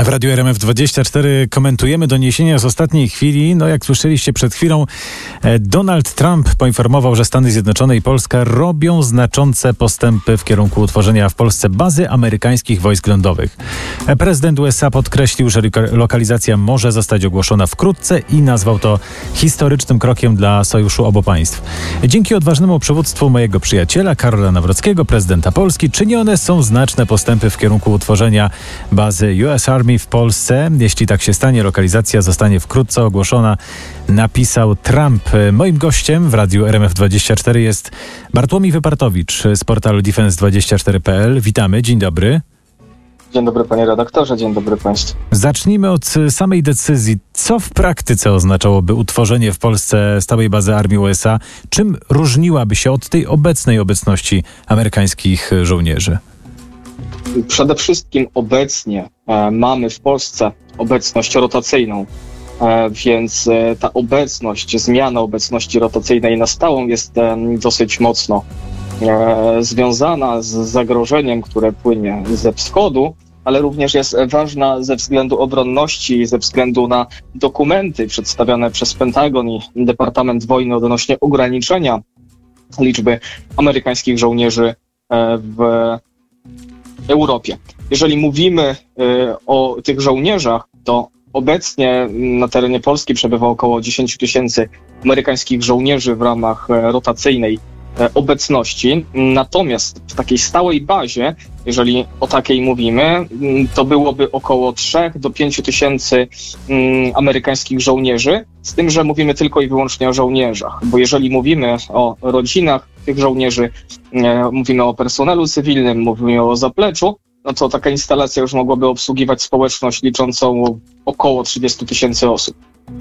W Radiu RMF24 komentujemy doniesienia z ostatniej chwili. Jak słyszeliście przed chwilą, Donald Trump poinformował, że Stany Zjednoczone i Polska robią znaczące postępy w kierunku utworzenia w Polsce bazy amerykańskich wojsk lądowych. Prezydent USA podkreślił, że lokalizacja może zostać ogłoszona wkrótce i nazwał to historycznym krokiem dla sojuszu obu państw. Dzięki odważnemu przywództwu mojego przyjaciela Karola Nawrockiego, prezydenta Polski, czynione są znaczne postępy w kierunku utworzenia bazy US Army w Polsce. Jeśli tak się stanie, lokalizacja zostanie wkrótce ogłoszona, napisał Trump. Moim gościem w Radiu RMF24 jest Bartłomiej Wypartowicz z portalu defense24.pl. Witamy, dzień dobry. Dzień dobry panie redaktorze, dzień dobry państwu. Zacznijmy od samej decyzji. Co w praktyce oznaczałoby utworzenie w Polsce stałej bazy armii USA? Czym różniłaby się od tej obecnej obecności amerykańskich żołnierzy? Przede wszystkim obecnie mamy w Polsce obecność rotacyjną, więc ta zmiana obecności rotacyjnej na stałą jest dosyć mocno związana z zagrożeniem, które płynie ze wschodu, ale również jest ważna ze względu obronności i ze względu na dokumenty przedstawione przez Pentagon i Departament Wojny odnośnie ograniczenia liczby amerykańskich żołnierzy w Europie. Jeżeli mówimy o tych żołnierzach, to obecnie na terenie Polski przebywa około 10 000 amerykańskich żołnierzy w ramach rotacyjnej obecności. Natomiast w takiej stałej bazie, jeżeli o takiej mówimy, to byłoby około 3 do 5 tysięcy amerykańskich żołnierzy, z tym, że mówimy tylko i wyłącznie o żołnierzach, bo jeżeli mówimy o rodzinach tych żołnierzy, mówimy o personelu cywilnym, mówimy o zapleczu, no to taka instalacja już mogłaby obsługiwać społeczność liczącą około 30 000 osób.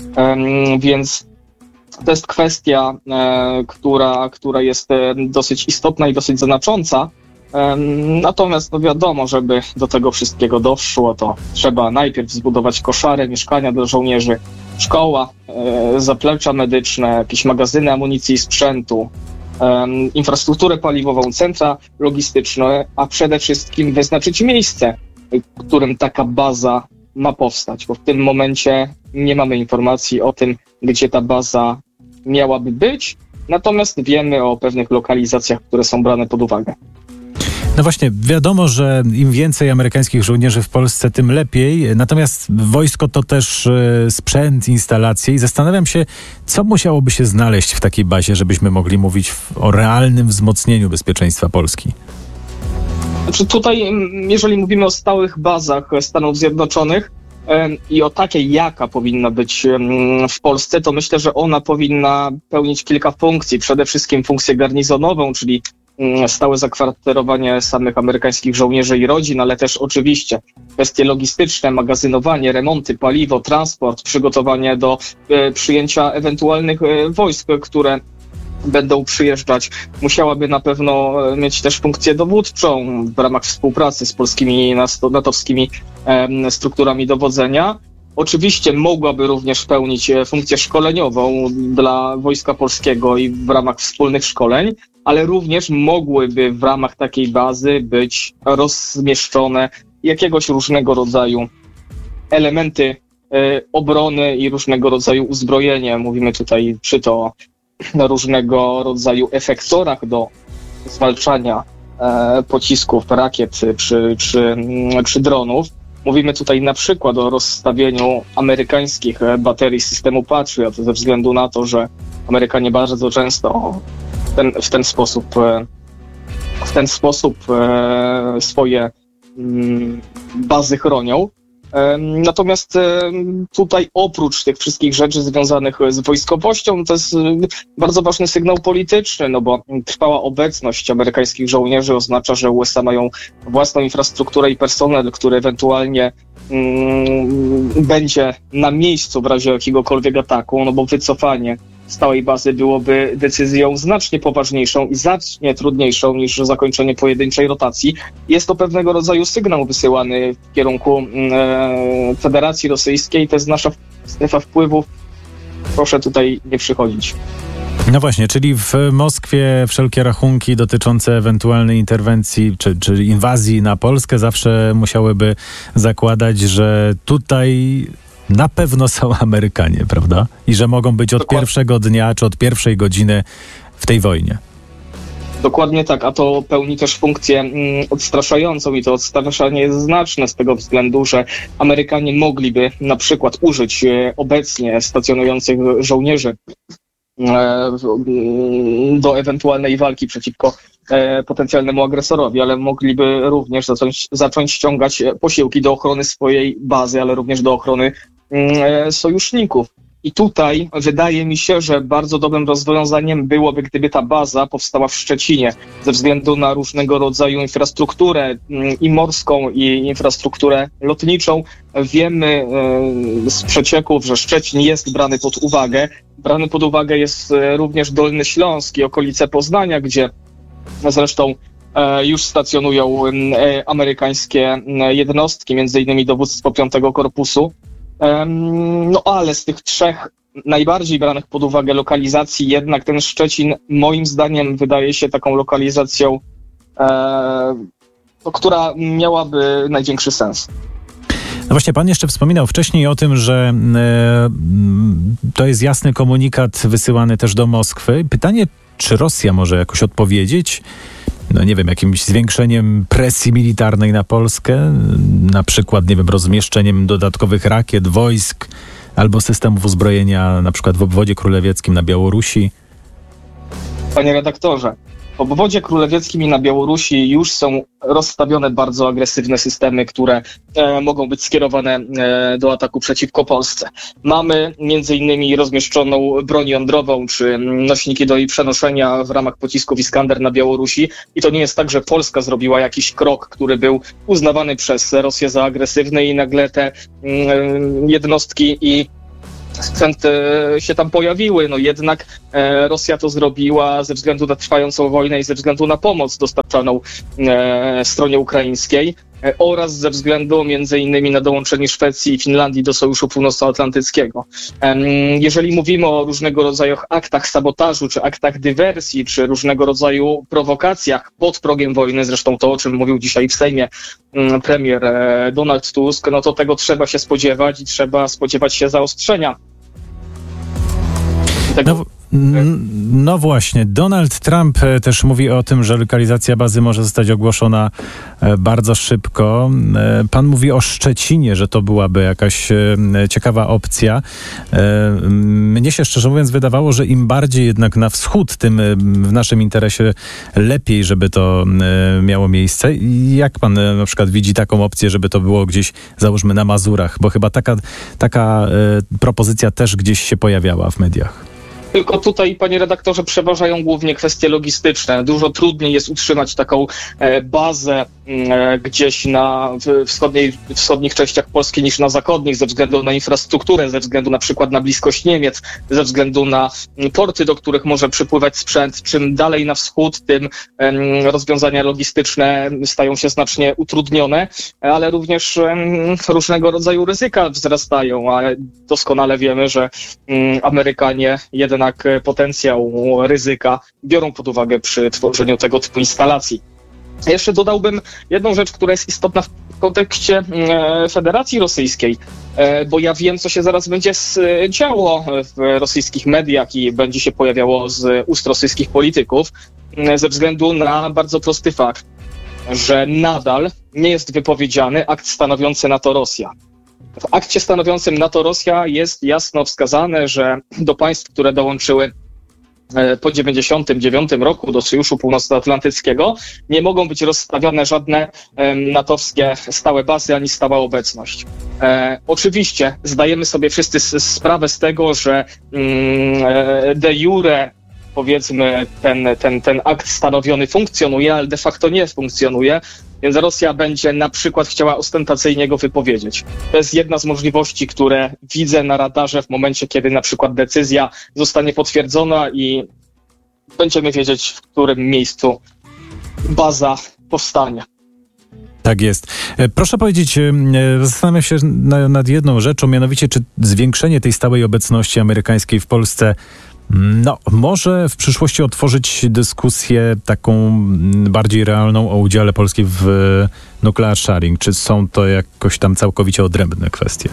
Więc to jest kwestia, która jest dosyć istotna i dosyć znacząca. Natomiast wiadomo, żeby do tego wszystkiego doszło, to trzeba najpierw zbudować koszary, mieszkania dla żołnierzy, szkoła, zaplecza medyczne, jakieś magazyny amunicji i sprzętu, infrastrukturę paliwową, centra logistyczne, a przede wszystkim wyznaczyć miejsce, w którym taka baza ma powstać, bo w tym momencie nie mamy informacji o tym, gdzie ta baza miałaby być, natomiast wiemy o pewnych lokalizacjach, które są brane pod uwagę. No właśnie, wiadomo, że im więcej amerykańskich żołnierzy w Polsce, tym lepiej. Natomiast wojsko to też sprzęt, instalacje i zastanawiam się, co musiałoby się znaleźć w takiej bazie, żebyśmy mogli mówić o realnym wzmocnieniu bezpieczeństwa Polski. Znaczy tutaj, jeżeli mówimy o stałych bazach Stanów Zjednoczonych i o takiej, jaka powinna być w Polsce, to myślę, że ona powinna pełnić kilka funkcji. Przede wszystkim funkcję garnizonową, czyli stałe zakwaterowanie samych amerykańskich żołnierzy i rodzin, ale też oczywiście kwestie logistyczne, magazynowanie, remonty, paliwo, transport, przygotowanie do przyjęcia ewentualnych wojsk, które będą przyjeżdżać. Musiałaby na pewno mieć też funkcję dowódczą w ramach współpracy z polskimi natowskimi strukturami dowodzenia. Oczywiście mogłaby również pełnić funkcję szkoleniową dla Wojska Polskiego i w ramach wspólnych szkoleń, ale również mogłyby w ramach takiej bazy być rozmieszczone jakiegoś różnego rodzaju elementy obrony i różnego rodzaju uzbrojenie. Mówimy tutaj czy to o różnego rodzaju efektorach do zwalczania pocisków, rakiet czy dronów. Mówimy tutaj na przykład o rozstawieniu amerykańskich baterii systemu Patriot ze względu na to, że Amerykanie bardzo często w ten sposób swoje bazy chronią. Natomiast tutaj oprócz tych wszystkich rzeczy związanych z wojskowością, to jest bardzo ważny sygnał polityczny, no bo trwała obecność amerykańskich żołnierzy oznacza, że USA mają własną infrastrukturę i personel, który ewentualnie będzie na miejscu w razie jakiegokolwiek ataku, no bo wycofanie stałej bazy byłoby decyzją znacznie poważniejszą i znacznie trudniejszą niż zakończenie pojedynczej rotacji. Jest to pewnego rodzaju sygnał wysyłany w kierunku Federacji Rosyjskiej. To jest nasza strefa wpływów. Proszę tutaj nie przychodzić. No właśnie, czyli w Moskwie wszelkie rachunki dotyczące ewentualnej interwencji czy inwazji na Polskę zawsze musiałyby zakładać, że tutaj na pewno są Amerykanie, prawda? I że mogą być od pierwszego dnia czy od pierwszej godziny w tej wojnie. Dokładnie tak, a to pełni też funkcję odstraszającą i to odstraszanie jest znaczne z tego względu, że Amerykanie mogliby na przykład użyć obecnie stacjonujących żołnierzy do ewentualnej walki przeciwko potencjalnemu agresorowi, ale mogliby również zacząć ściągać posiłki do ochrony swojej bazy, ale również do ochrony sojuszników. I tutaj wydaje mi się, że bardzo dobrym rozwiązaniem byłoby, gdyby ta baza powstała w Szczecinie, ze względu na różnego rodzaju infrastrukturę i morską, i infrastrukturę lotniczą. Wiemy z przecieków, że Szczecin jest brany pod uwagę. Brany pod uwagę jest również Dolny Śląsk i okolice Poznania, gdzie zresztą już stacjonują amerykańskie jednostki, między innymi dowództwo 5. Korpusu. No ale z tych trzech najbardziej branych pod uwagę lokalizacji jednak ten Szczecin moim zdaniem wydaje się taką lokalizacją, która miałaby największy sens. No właśnie, pan jeszcze wspominał wcześniej o tym, że to jest jasny komunikat wysyłany też do Moskwy. Pytanie, czy Rosja może jakoś odpowiedzieć? No nie wiem, jakimś zwiększeniem presji militarnej na Polskę, na przykład, nie wiem, rozmieszczeniem dodatkowych rakiet, wojsk albo systemów uzbrojenia, na przykład w obwodzie królewieckim na Białorusi. Panie redaktorze, w obwodzie królewieckim i na Białorusi już są rozstawione bardzo agresywne systemy, które mogą być skierowane do ataku przeciwko Polsce. Mamy między innymi rozmieszczoną broń jądrową czy nośniki do jej przenoszenia w ramach pocisków Iskander na Białorusi i to nie jest tak, że Polska zrobiła jakiś krok, który był uznawany przez Rosję za agresywny i nagle te jednostki i sprzęty się tam pojawiły, no jednak Rosja to zrobiła ze względu na trwającą wojnę i ze względu na pomoc dostarczaną stronie ukraińskiej oraz ze względu między innymi na dołączenie Szwecji i Finlandii do Sojuszu Północnoatlantyckiego. Jeżeli mówimy o różnego rodzaju aktach sabotażu, czy aktach dywersji, czy różnego rodzaju prowokacjach pod progiem wojny, zresztą to, o czym mówił dzisiaj w Sejmie premier Donald Tusk, no to tego trzeba się spodziewać i trzeba spodziewać się zaostrzenia. No właśnie, Donald Trump też mówi o tym, że lokalizacja bazy może zostać ogłoszona bardzo szybko. Pan mówi o Szczecinie, że to byłaby jakaś ciekawa opcja. Mnie się szczerze mówiąc wydawało, że im bardziej jednak na wschód, tym w naszym interesie lepiej, żeby to miało miejsce. Jak pan na przykład widzi taką opcję, żeby to było gdzieś, załóżmy, na Mazurach? Bo chyba taka propozycja też gdzieś się pojawiała w mediach. Tylko tutaj, panie redaktorze, przeważają głównie kwestie logistyczne. Dużo trudniej jest utrzymać taką bazę gdzieś w wschodnich częściach Polski niż na zachodnich, ze względu na infrastrukturę, ze względu na przykład na bliskość Niemiec, ze względu na porty, do których może przypływać sprzęt. Czym dalej na wschód, tym rozwiązania logistyczne stają się znacznie utrudnione, ale również różnego rodzaju ryzyka wzrastają, a doskonale wiemy, że Amerykanie jednak potencjał ryzyka biorą pod uwagę przy tworzeniu tego typu instalacji. Jeszcze dodałbym jedną rzecz, która jest istotna w kontekście Federacji Rosyjskiej, bo ja wiem, co się zaraz będzie działo w rosyjskich mediach i będzie się pojawiało z ust rosyjskich polityków ze względu na bardzo prosty fakt, że nadal nie jest wypowiedziany akt stanowiący NATO-Rosja. W akcie stanowiącym NATO-Rosja jest jasno wskazane, że do państw, które dołączyły po 1999 roku do Sojuszu Północnoatlantyckiego nie mogą być rozstawiane żadne natowskie stałe bazy ani stała obecność. Oczywiście zdajemy sobie wszyscy sprawę z tego, że de jure powiedzmy ten akt stanowiony funkcjonuje, ale de facto nie funkcjonuje, więc Rosja będzie na przykład chciała ostentacyjnie go wypowiedzieć. To jest jedna z możliwości, które widzę na radarze w momencie, kiedy na przykład decyzja zostanie potwierdzona i będziemy wiedzieć, w którym miejscu baza powstanie. Tak jest. Proszę powiedzieć, zastanawiam się nad jedną rzeczą, mianowicie czy zwiększenie tej stałej obecności amerykańskiej w Polsce No, może w przyszłości otworzyć dyskusję taką bardziej realną o udziale Polski w nuclear sharing. Czy są to jakoś tam całkowicie odrębne kwestie?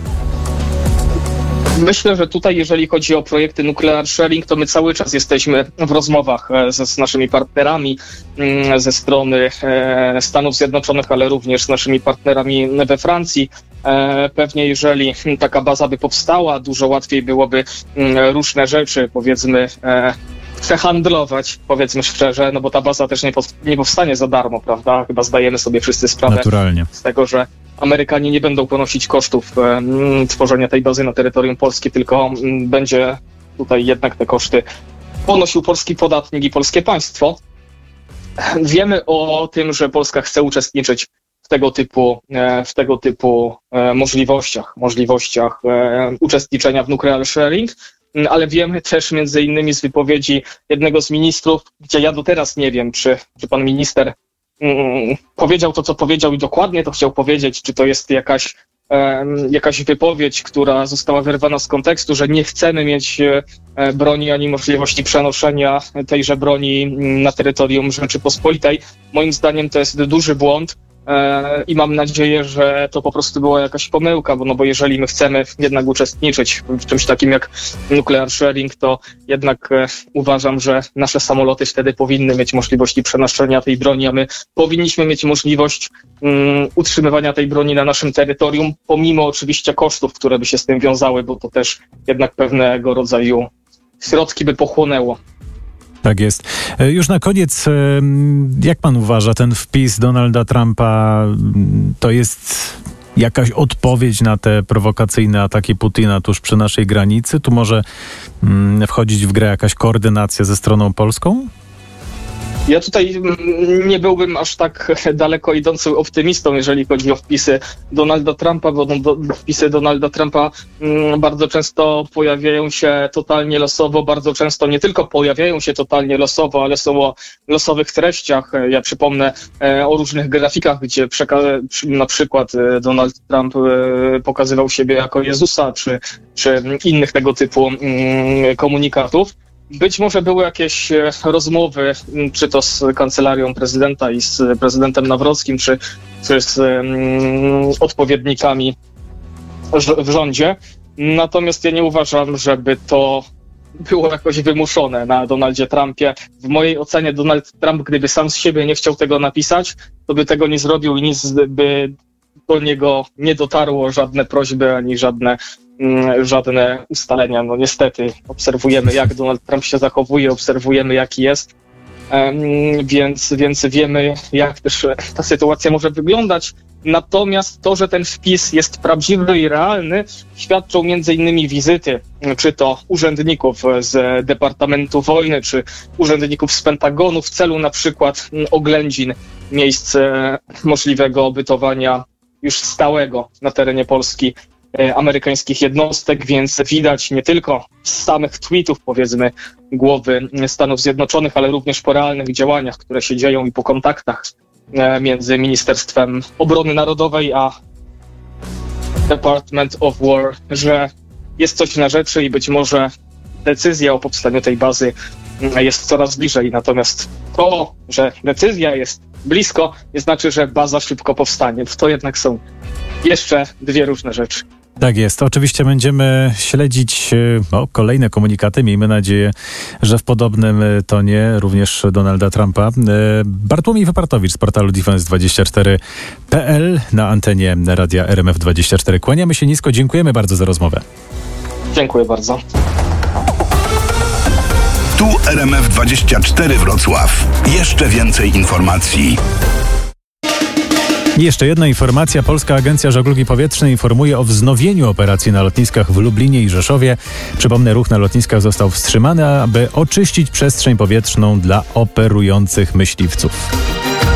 Myślę, że tutaj, jeżeli chodzi o projekty nuclear sharing, to my cały czas jesteśmy w rozmowach z naszymi partnerami ze strony Stanów Zjednoczonych, ale również z naszymi partnerami we Francji. Pewnie jeżeli taka baza by powstała, dużo łatwiej byłoby różne rzeczy, powiedzmy, przehandlować, powiedzmy szczerze, no bo ta baza też nie powstanie za darmo, prawda? Chyba zdajemy sobie wszyscy sprawę Naturalnie z tego, że Amerykanie nie będą ponosić kosztów tworzenia tej bazy na terytorium Polski, tylko będzie tutaj jednak te koszty ponosił polski podatnik i polskie państwo. Wiemy o tym, że Polska chce uczestniczyć w tego typu możliwościach uczestniczenia w nuclear sharing, ale wiemy też między innymi z wypowiedzi jednego z ministrów, gdzie ja do teraz nie wiem, czy pan minister powiedział to, co powiedział i dokładnie to chciał powiedzieć, czy to jest jakaś wypowiedź, która została wyrwana z kontekstu, że nie chcemy mieć broni ani możliwości przenoszenia tejże broni na terytorium Rzeczypospolitej. Moim zdaniem to jest duży błąd i mam nadzieję, że to po prostu była jakaś pomyłka, bo jeżeli my chcemy jednak uczestniczyć w czymś takim jak nuclear sharing, to jednak uważam, że nasze samoloty wtedy powinny mieć możliwości przenoszenia tej broni, a my powinniśmy mieć możliwość utrzymywania tej broni na naszym terytorium, pomimo oczywiście kosztów, które by się z tym wiązały, bo to też jednak pewnego rodzaju środki by pochłonęło. Tak jest. Już na koniec, jak pan uważa, ten wpis Donalda Trumpa to jest jakaś odpowiedź na te prowokacyjne ataki Putina tuż przy naszej granicy? Tu może wchodzić w grę jakaś koordynacja ze stroną polską? Ja tutaj nie byłbym aż tak daleko idącym optymistą, jeżeli chodzi o wpisy Donalda Trumpa, bo wpisy Donalda Trumpa bardzo często pojawiają się totalnie losowo, bardzo często nie tylko pojawiają się totalnie losowo, ale są o losowych treściach. Ja przypomnę o różnych grafikach, gdzie na przykład Donald Trump pokazywał siebie jako Jezusa, czy innych tego typu komunikatów. Być może były jakieś rozmowy, czy to z kancelarią prezydenta i z prezydentem Nawrockim, czy z odpowiednikami w rządzie. Natomiast ja nie uważam, żeby to było jakoś wymuszone na Donaldzie Trumpie. W mojej ocenie Donald Trump, gdyby sam z siebie nie chciał tego napisać, to by tego nie zrobił i nic by do niego nie dotarło, żadne prośby ani żadne ustalenia. No niestety obserwujemy, jak Donald Trump się zachowuje, obserwujemy, jaki jest, więc wiemy, jak też ta sytuacja może wyglądać. Natomiast to, że ten wpis jest prawdziwy i realny, świadczą między innymi wizyty, czy to urzędników z Departamentu Wojny, czy urzędników z Pentagonu w celu na przykład oględzin miejsc możliwego obytowania już stałego na terenie Polski amerykańskich jednostek, więc widać nie tylko z samych tweetów, powiedzmy, głowy Stanów Zjednoczonych, ale również po realnych działaniach, które się dzieją i po kontaktach między Ministerstwem Obrony Narodowej a Department of War, że jest coś na rzeczy i być może decyzja o powstaniu tej bazy jest coraz bliżej. Natomiast to, że decyzja jest blisko, nie znaczy, że baza szybko powstanie. To jednak są jeszcze dwie różne rzeczy. Tak jest. Oczywiście będziemy śledzić kolejne komunikaty. Miejmy nadzieję, że w podobnym tonie również Donalda Trumpa. Bartłomiej Wypartowicz z portalu defense24.pl na antenie radia RMF24. Kłaniamy się nisko. Dziękujemy bardzo za rozmowę. Dziękuję bardzo. Tu RMF24 Wrocław. Jeszcze więcej informacji. Jeszcze jedna informacja. Polska Agencja Żeglugi Powietrznej informuje o wznowieniu operacji na lotniskach w Lublinie i Rzeszowie. Przypomnę, ruch na lotniskach został wstrzymany, aby oczyścić przestrzeń powietrzną dla operujących myśliwców.